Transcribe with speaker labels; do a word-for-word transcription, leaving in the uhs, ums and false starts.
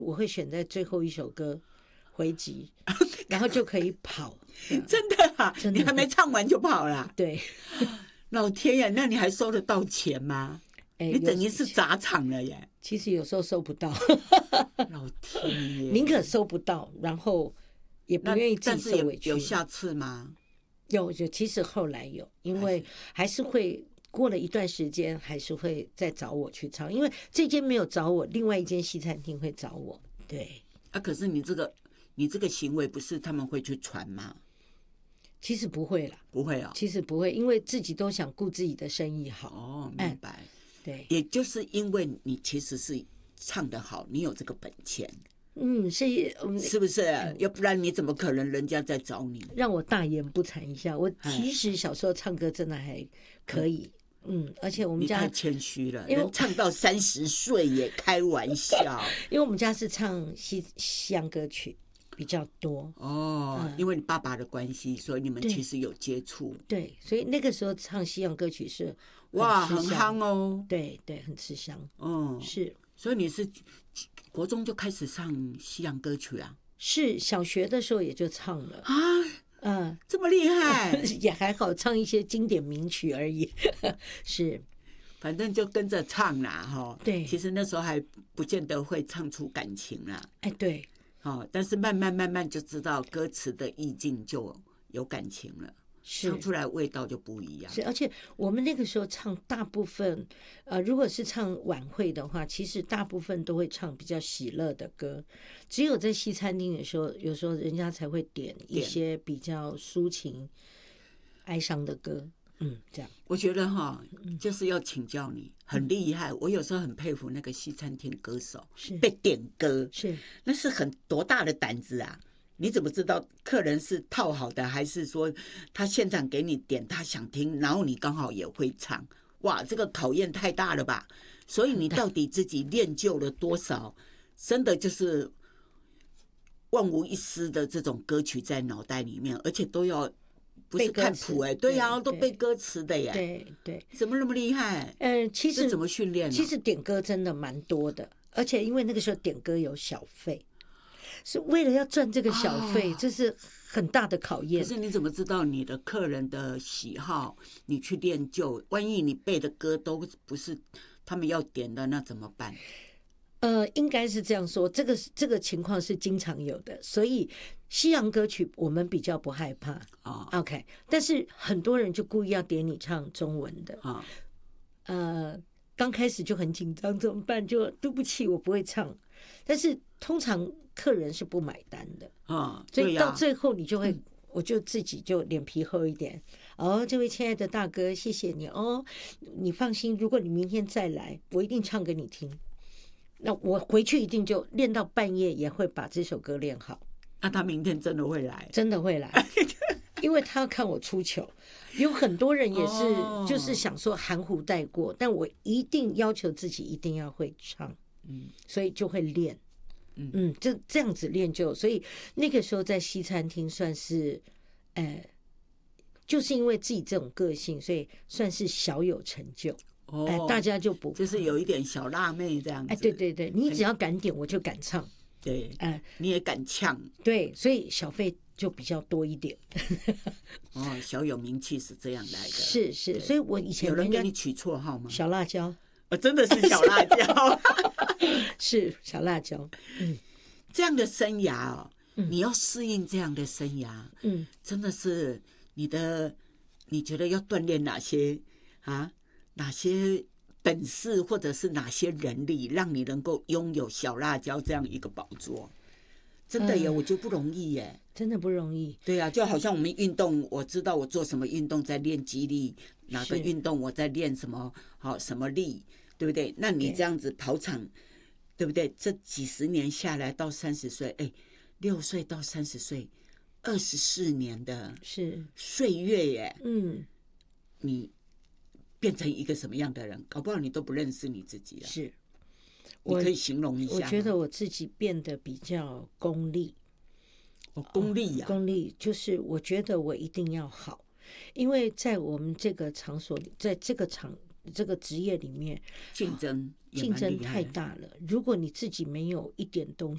Speaker 1: 我会选在最后一首歌回击，然后就可以跑。
Speaker 2: 真的啊？
Speaker 1: 真的
Speaker 2: 你还没唱完就跑了？
Speaker 1: 对，
Speaker 2: 老天爷，那你还收得到钱吗？
Speaker 1: 哎，
Speaker 2: 你等于是砸场了耶！
Speaker 1: 其实有时候收不到，
Speaker 2: 老天爷，
Speaker 1: 宁可收不到，然后也不愿意自己受委屈。
Speaker 2: 有下次吗？
Speaker 1: 有，有，其实后来有，因为还是会过了一段时间，还是会再找我去唱，因为这间没有找我，另外一间西餐厅会找我。对
Speaker 2: 啊，可是你这个你这个行为不是他们会去传吗？
Speaker 1: 其实不会啦，
Speaker 2: 不会啊、哦，
Speaker 1: 其实不会，因为自己都想顾自己的生意好。
Speaker 2: 哦，明白。嗯、
Speaker 1: 对，
Speaker 2: 也就是因为你其实是唱得好，你有这个本钱。
Speaker 1: 嗯，是，嗯，
Speaker 2: 是不是？要不然你怎么可能人家在找你？
Speaker 1: 让我大言不惭一下，我其实小时候唱歌真的还可以，嗯, 嗯，而且我们家
Speaker 2: 你太谦虚了，能唱到三十岁也开玩笑。
Speaker 1: 因为我们家是唱西西洋歌曲比较多
Speaker 2: 哦、嗯，因为你爸爸的关系，所以你们其实有接触。
Speaker 1: 对，所以那个时候唱西洋歌曲是
Speaker 2: 哇，很夯哦。
Speaker 1: 对对，很吃香。
Speaker 2: 嗯，
Speaker 1: 是。
Speaker 2: 所以你是国中就开始唱西洋歌曲啊？
Speaker 1: 是，小学的时候也就唱了
Speaker 2: 啊，
Speaker 1: 嗯，
Speaker 2: 这么厉害，
Speaker 1: 也还好，唱一些经典名曲而已。是，
Speaker 2: 反正就跟着唱啦，哈。
Speaker 1: 对，
Speaker 2: 其实那时候还不见得会唱出感情啦。
Speaker 1: 哎，对，
Speaker 2: 哦，但是慢慢慢慢就知道歌词的意境就有感情了。唱出来味道就不一样。
Speaker 1: 是，而且我们那个时候唱大部分，呃，如果是唱晚会的话，其实大部分都会唱比较喜乐的歌，只有在西餐厅的时候，有时候人家才会点一些比较抒情、哀伤的歌。嗯，这样。
Speaker 2: 我觉得哈，就是要请教你，很厉害。我有时候很佩服那个西餐厅歌手，
Speaker 1: 是
Speaker 2: 被点歌，
Speaker 1: 是
Speaker 2: 那是很多大的胆子啊！你怎么知道客人是套好的，还是说他现场给你点他想听，然后你刚好也会唱？哇，这个考验太大了吧！所以你到底自己练就了多少？真的就是万无一失的这种歌曲在脑袋里面，而且都要不是看谱哎，对呀、啊，都背歌词的耶。
Speaker 1: 对对，
Speaker 2: 怎么那么厉害？
Speaker 1: 呃，其实
Speaker 2: 怎么训练、啊？
Speaker 1: 其实点歌真的蛮多的，而且因为那个时候点歌有小费。是为了要赚这个小费、哦，这是很大的考验。
Speaker 2: 可是你怎么知道你的客人的喜好？你去练就，万一你背的歌都不是他们要点的，那怎么办？
Speaker 1: 呃，应该是这样说，这个这个情况是经常有的，所以西洋歌曲我们比较不害怕啊、哦。OK， 但是很多人就故意要点你唱中文的啊、哦，呃，刚开始就很紧张，怎么办？就对不起，我不会唱。但是通常客人是不买单的
Speaker 2: 啊，
Speaker 1: 所以到最后你就会，嗯、我就自己就脸皮厚一点。哦，这位亲爱的大哥，谢谢你哦，你放心，如果你明天再来，我一定唱给你听。那我回去一定就练到半夜，也会把这首歌练好。
Speaker 2: 那他明天真的会来？
Speaker 1: 真的会来，因为他要看我出糗。有很多人也是，就是想说含糊带过，但我一定要求自己一定要会唱。嗯，所以就会练，嗯，就这样子练就，所以那个时候在西餐厅算是，呃，就是因为自己这种个性，所以算是小有成就。哦，哎、呃，大家就不
Speaker 2: 就是有一点小辣妹这样子。
Speaker 1: 哎，对对对，你只要敢点，我就敢唱。
Speaker 2: 对，哎、呃，你也敢呛。
Speaker 1: 对，所以小费就比较多一点。
Speaker 2: 哦，小有名气是这样来的。
Speaker 1: 是是，所以我以前
Speaker 2: 有人给你取绰号吗？
Speaker 1: 小辣椒。
Speaker 2: 哦，真的是小辣椒，
Speaker 1: 是小辣椒。嗯，
Speaker 2: 这样的生涯哦，嗯、你要适应这样的生涯，
Speaker 1: 嗯，
Speaker 2: 真的是你的，你觉得要锻炼哪些啊？哪些本事，或者是哪些人力，让你能够拥有小辣椒这样一个宝座？真的耶，呃、我觉得不容易耶，
Speaker 1: 真的不容易。
Speaker 2: 对呀、啊，就好像我们运动，我知道我做什么运动在练肌力，哪个运动我在练什么好什么力。对不对？那你这样子跑场， 对, 对不对？这几十年下来，到三十岁，哎，六岁到三十岁，二十四年的
Speaker 1: 是
Speaker 2: 岁月耶。
Speaker 1: 嗯，
Speaker 2: 你变成一个什么样的人？搞不好你都不认识你自己了。
Speaker 1: 是，
Speaker 2: 你可以形容一下。
Speaker 1: 我觉得我自己变得比较功利。
Speaker 2: 哦，功利呀、啊，
Speaker 1: 功利就是我觉得我一定要好，因为在我们这个场所里，在这个场。这个职业里面
Speaker 2: 竞争
Speaker 1: 竞争太大了，如果你自己没有一点东